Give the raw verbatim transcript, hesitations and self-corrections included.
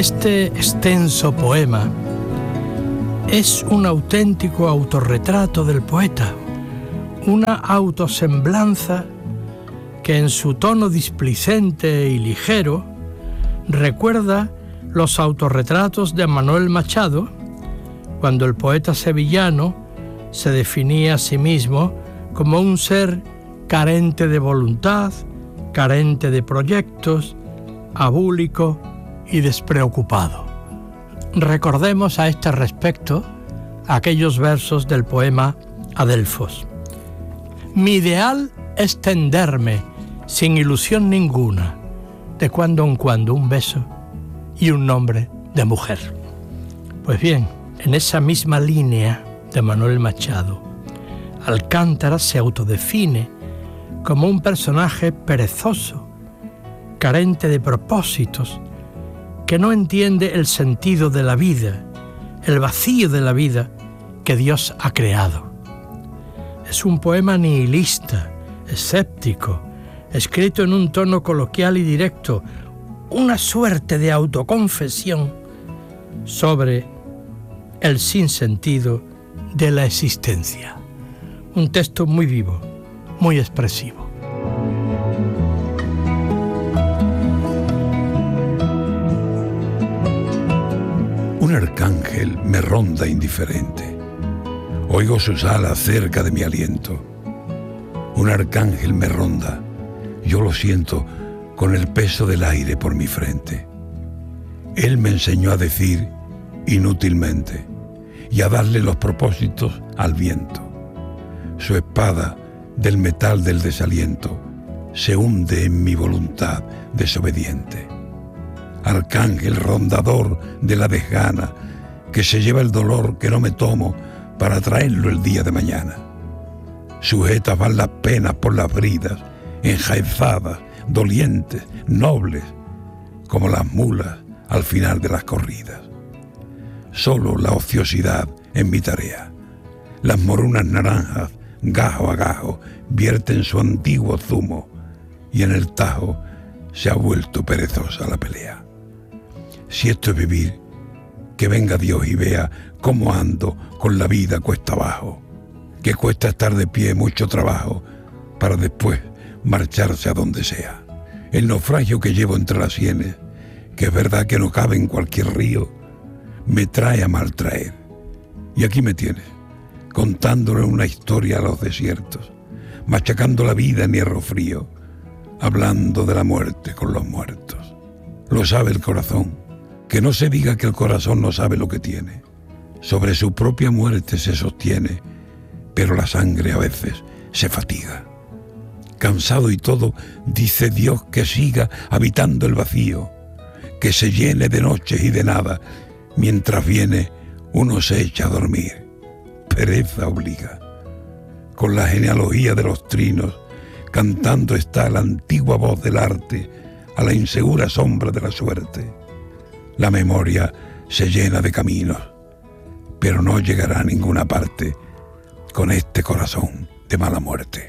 Este extenso poema es un auténtico autorretrato del poeta, una autosemblanza que en su tono displicente y ligero recuerda los autorretratos de Manuel Machado, cuando el poeta sevillano se definía a sí mismo como un ser carente de voluntad, carente de proyectos, abúlico y despreocupado. Recordemos a este respecto aquellos versos del poema Adelfos. Mi ideal es tenderme, sin ilusión ninguna, de cuando en cuando un beso y un nombre de mujer. Pues bien, en esa misma línea de Manuel Machado, Alcántara se autodefine como un personaje perezoso, carente de propósitos, que no entiende el sentido de la vida, el vacío de la vida que Dios ha creado. Es un poema nihilista, escéptico, escrito en un tono coloquial y directo, una suerte de autoconfesión sobre el sinsentido de la existencia. Un texto muy vivo, muy expresivo. Un arcángel me ronda indiferente. Oigo sus alas cerca de mi aliento. Un arcángel me ronda. Yo lo siento con el peso del aire por mi frente. Él me enseñó a decir inútilmente y a darle los propósitos al viento. Su espada del metal del desaliento se hunde en mi voluntad desobediente. Arcángel rondador de la desgana, que se lleva el dolor que no me tomo para traerlo el día de mañana. Sujetas van las penas por las bridas, enjaizadas, dolientes, nobles, como las mulas al final de las corridas. Solo la ociosidad es mi tarea. Las morunas naranjas, gajo a gajo, vierten su antiguo zumo y en el tajo se ha vuelto perezosa la pelea. Si esto es vivir, que venga Dios y vea cómo ando con la vida cuesta abajo, que cuesta estar de pie mucho trabajo para después marcharse a donde sea. El naufragio que llevo entre las sienes, que es verdad que no cabe en cualquier río, me trae a maltraer. Y aquí me tienes, contándole una historia a los desiertos, machacando la vida en hierro frío, hablando de la muerte con los muertos. Lo sabe el corazón, que no se diga que el corazón no sabe lo que tiene. Sobre su propia muerte se sostiene, pero la sangre a veces se fatiga. Cansado y todo, dice Dios que siga habitando el vacío, que se llene de noches y de nada, mientras viene uno se echa a dormir. Pereza obliga. Con la genealogía de los trinos, cantando está la antigua voz del arte a la insegura sombra de la suerte. La memoria se llena de caminos, pero no llegará a ninguna parte con este corazón de mala muerte.